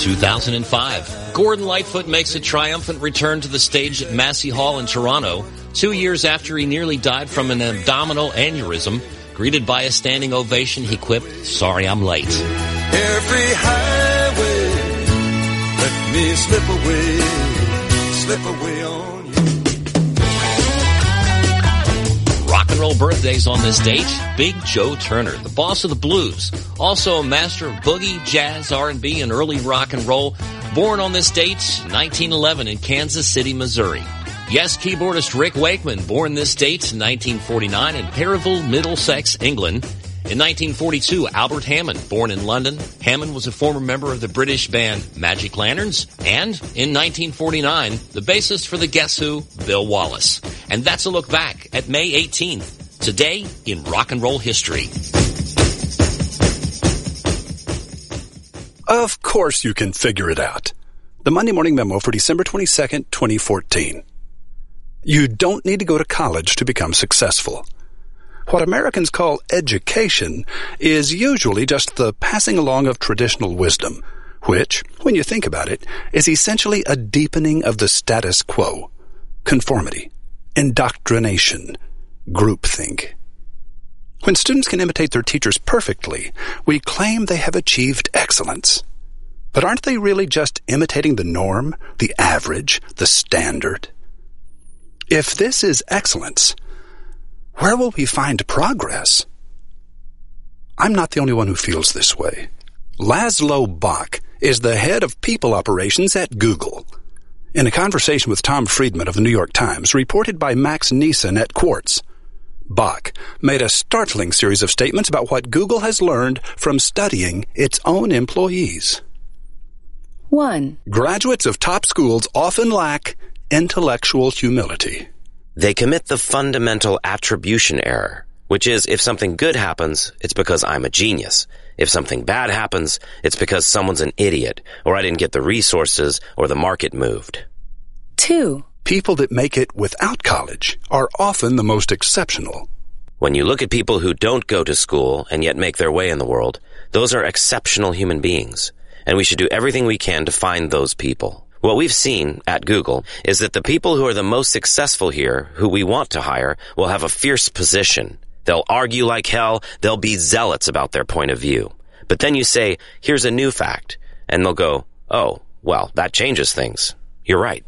2005. Gordon Lightfoot makes a triumphant return to the stage at Massey Hall in Toronto 2 years after he nearly died from an abdominal aneurysm. Greeted by a standing ovation, he quipped, "Sorry I'm late." Every highway, let me slip away on you. Rock and roll birthdays on this date. Big Joe Turner, the boss of the blues. Also a master of boogie, jazz, R&B, and early rock and roll. Born on this date, 1911 in Kansas City, Missouri. Yes, keyboardist Rick Wakeman, born this date, 1949 in Perivale, Middlesex, England. In 1942, Albert Hammond, born in London. Hammond was a former member of the British band Magic Lanterns. And in 1949, the bassist for the Guess Who, Bill Wallace. And that's a look back at May 18th, today in rock and roll history. Of course you can figure it out. The Monday Morning Memo for December 22nd, 2014. You don't need to go to college to become successful. What Americans call education is usually just the passing along of traditional wisdom, which, when you think about it, is essentially a deepening of the status quo, conformity, indoctrination, groupthink. When students can imitate their teachers perfectly, we claim they have achieved excellence. But aren't they really just imitating the norm, the average, the standard? If this is excellence, where will we find progress? I'm not the only one who feels this way. Laszlo Bock is the head of people operations at Google. In a conversation with Tom Friedman of the New York Times, reported by Max Neeson at Quartz, Bock made a startling series of statements about what Google has learned from studying its own employees. 1. Graduates of top schools often lack intellectual humility. They commit the fundamental attribution error, which is if something good happens, it's because I'm a genius. If something bad happens, it's because someone's an idiot, or I didn't get the resources, or the market moved. 2. People that make it without college are often the most exceptional. When you look at people who don't go to school and yet make their way in the world, those are exceptional human beings, and we should do everything we can to find those people. What we've seen at Google is that the people who are the most successful here, who we want to hire, will have a fierce position. They'll argue like hell, they'll be zealots about their point of view. But then you say, here's a new fact, and they'll go, oh, well, that changes things. You're right.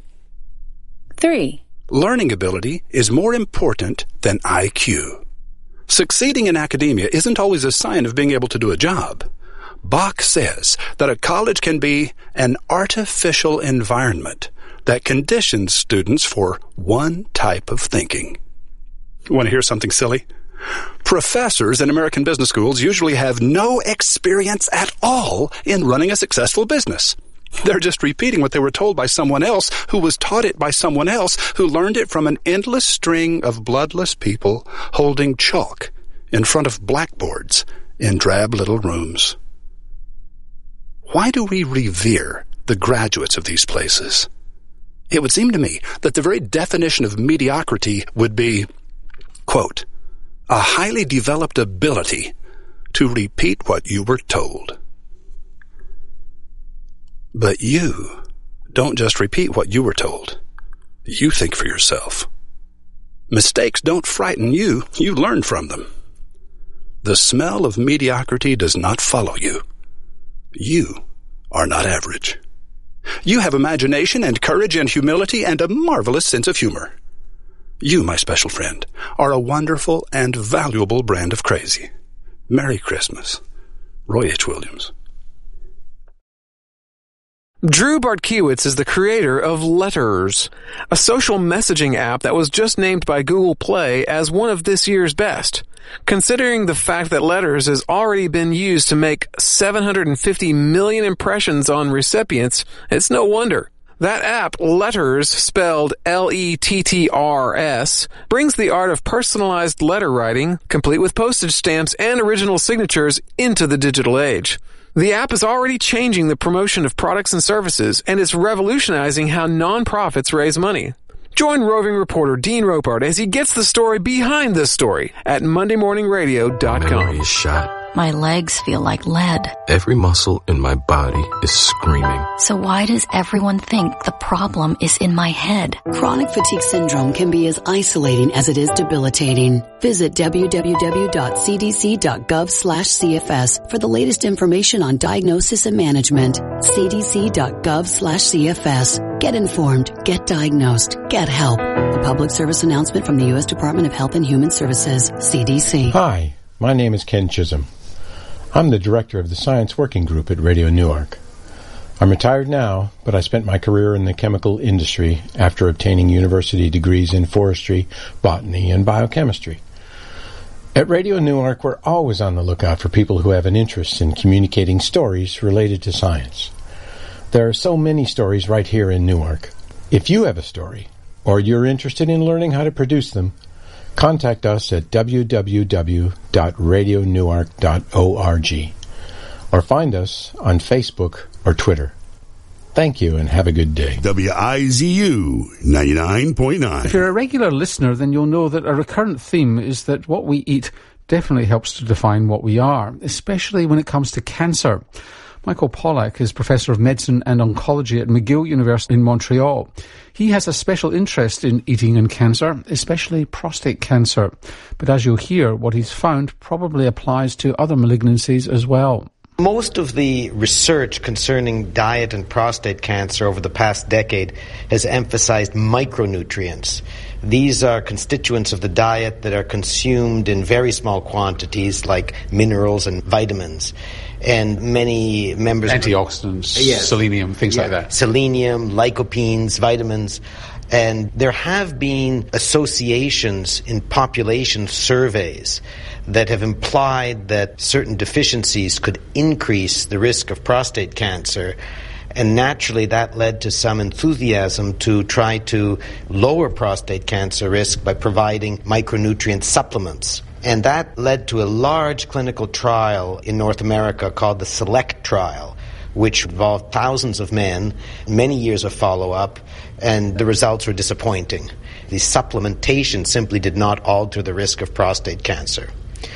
3. Learning ability is more important than IQ. Succeeding in academia isn't always a sign of being able to do a job. Bock says that a college can be an artificial environment that conditions students for one type of thinking. Want to hear something silly? Professors in American business schools usually have no experience at all in running a successful business. They're just repeating what they were told by someone else who was taught it by someone else who learned it from an endless string of bloodless people holding chalk in front of blackboards in drab little rooms. Why do we revere the graduates of these places? It would seem to me that the very definition of mediocrity would be, quote, a highly developed ability to repeat what you were told. But you don't just repeat what you were told. You think for yourself. Mistakes don't frighten you. You learn from them. The smell of mediocrity does not follow you. You are not average. You have imagination and courage and humility and a marvelous sense of humor. You, my special friend, are a wonderful and valuable brand of crazy. Merry Christmas. Roy H. Williams. Drew Bartkiewicz is the creator of Letters, a social messaging app that was just named by Google Play as one of this year's best. Considering the fact that Letters has already been used to make 750 million impressions on recipients, it's no wonder. That app, Letters, spelled Lettrs, brings the art of personalized letter writing, complete with postage stamps and original signatures, into the digital age. The app is already changing the promotion of products and services, and it's revolutionizing how nonprofits raise money. Join roving reporter Dean Ropart as he gets the story behind the story at MondayMorningRadio.com. Memories shot My legs feel like lead. Every muscle in my body is screaming. So why does everyone think the problem is in my head? Chronic fatigue syndrome can be as isolating as it is debilitating. Visit www.cdc.gov/CFS for the latest information on diagnosis and management. cdc.gov/CFS. Get informed, get diagnosed, get help. A public service announcement from the U.S. Department of Health and Human Services, CDC. Hi, my name is Ken Chisholm. I'm the director of the Science Working Group at Radio Newark. I'm retired now, but I spent my career in the chemical industry after obtaining university degrees in forestry, botany, and biochemistry. At Radio Newark, we're always on the lookout for people who have an interest in communicating stories related to science. There are so many stories right here in Newark. If you have a story, or you're interested in learning how to produce them, contact us at www.radionewark.org or find us on Facebook or Twitter. Thank you and have a good day. WIZU 99.9. If you're a regular listener, then you'll know that a recurrent theme is that what we eat definitely helps to define what we are, especially when it comes to cancer. Michael Pollack is Professor of Medicine and Oncology at McGill University in Montreal. He has a special interest in eating and cancer, especially prostate cancer. But as you'll hear, what he's found probably applies to other malignancies as well. Most of the research concerning diet and prostate cancer over the past decade has emphasized micronutrients. These are constituents of the diet that are consumed in very small quantities, like minerals and vitamins. And many members... Antioxidants, selenium, things like that. Selenium, lycopenes, vitamins. And there have been associations in population surveys that have implied that certain deficiencies could increase the risk of prostate cancer. And naturally, that led to some enthusiasm to try to lower prostate cancer risk by providing micronutrient supplements. And that led to a large clinical trial in North America called the SELECT trial, which involved thousands of men, many years of follow-up, and the results were disappointing. The supplementation simply did not alter the risk of prostate cancer.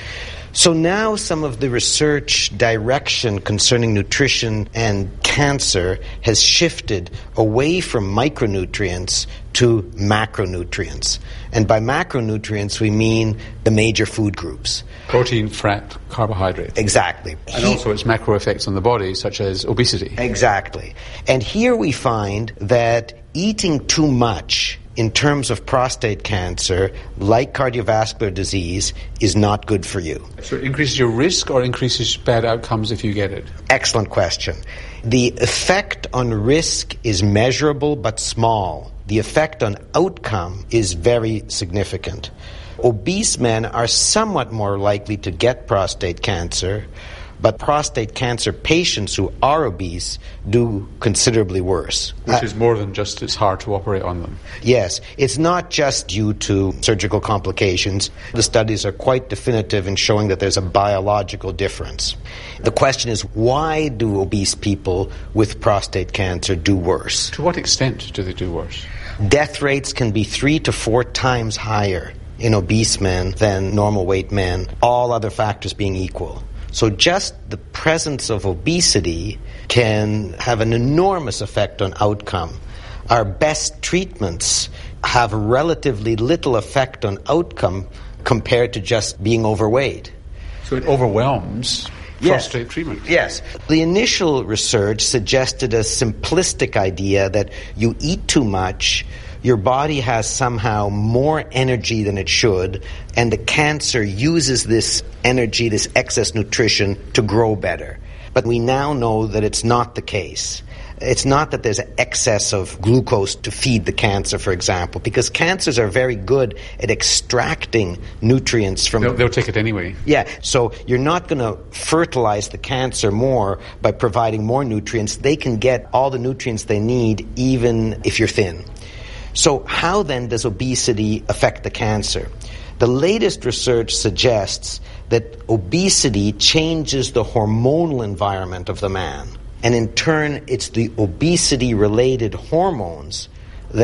So now some of the research direction concerning nutrition and cancer has shifted away from micronutrients to macronutrients. And by macronutrients, we mean the major food groups. Protein, fat, carbohydrate. Exactly. And also its macro effects on the body, such as obesity. Exactly. And here we find that eating too much in terms of prostate cancer, like cardiovascular disease, is not good for you. So it increases your risk or increases bad outcomes if you get it? Excellent question. The effect on risk is measurable but small. The effect on outcome is very significant. Obese men are somewhat more likely to get prostate cancer, but prostate cancer patients who are obese do considerably worse. Which is more than just it's hard to operate on them. Yes. It's not just due to surgical complications. The studies are quite definitive in showing that there's a biological difference. The question is, why do obese people with prostate cancer do worse? To what extent do they do worse? Death rates can be 3 to 4 times higher in obese men than normal weight men, all other factors being equal. So just the presence of obesity can have an enormous effect on outcome. Our best treatments have relatively little effect on outcome compared to just being overweight. So it overwhelms prostate treatment. Yes. The initial research suggested a simplistic idea that you eat too much, your body has somehow more energy than it should, and the cancer uses this energy, this excess nutrition, to grow better. But we now know that it's not the case. It's not that there's an excess of glucose to feed the cancer, for example, because cancers are very good at extracting nutrients from... They'll take it anyway. Yeah, so you're not going to fertilize the cancer more by providing more nutrients. They can get all the nutrients they need even if you're thin. So how then does obesity affect the cancer? The latest research suggests that obesity changes the hormonal environment of the man. And in turn, it's the obesity-related hormones that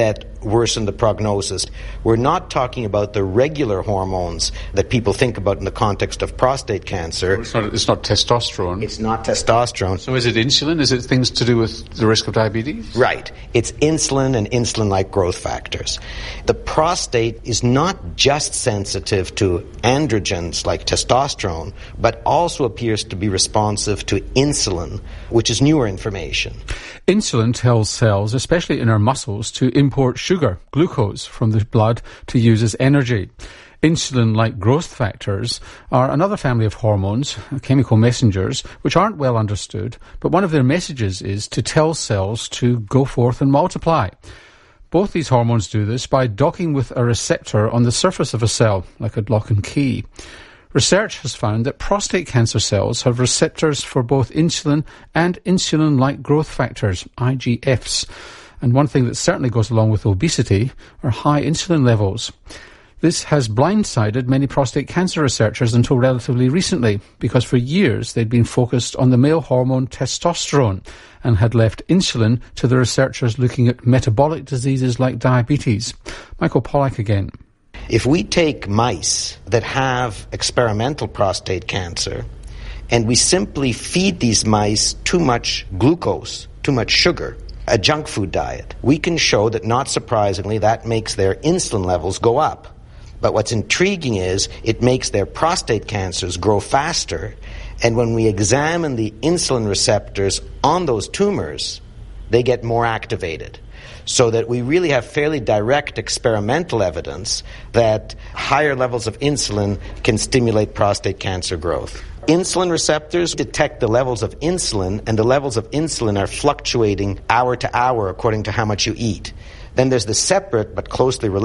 worsen the prognosis. We're not talking about the regular hormones that people think about in the context of prostate cancer. It's not testosterone. It's not testosterone. So is it insulin? Is it things to do with the risk of diabetes? Right. It's insulin and insulin-like growth factors. The prostate is not just sensitive to androgens like testosterone, but also appears to be responsive to insulin, which is newer information. Insulin tells cells, especially in our muscles, to import sugar, glucose, from the blood to use as energy. Insulin-like growth factors are another family of hormones, chemical messengers, which aren't well understood, but one of their messages is to tell cells to go forth and multiply. Both these hormones do this by docking with a receptor on the surface of a cell, like a lock and key. Research has found that prostate cancer cells have receptors for both insulin and insulin-like growth factors, IGFs. And one thing that certainly goes along with obesity are high insulin levels. This has blindsided many prostate cancer researchers until relatively recently, because for years they'd been focused on the male hormone testosterone and had left insulin to the researchers looking at metabolic diseases like diabetes. Michael Pollack again. If we take mice that have experimental prostate cancer and we simply feed these mice too much glucose, too much sugar, a junk food diet, we can show that, not surprisingly, that makes their insulin levels go up. But what's intriguing is it makes their prostate cancers grow faster, and when we examine the insulin receptors on those tumors, they get more activated. So that we really have fairly direct experimental evidence that higher levels of insulin can stimulate prostate cancer growth. Insulin receptors detect the levels of insulin, and the levels of insulin are fluctuating hour to hour according to how much you eat. Then there's the separate but closely related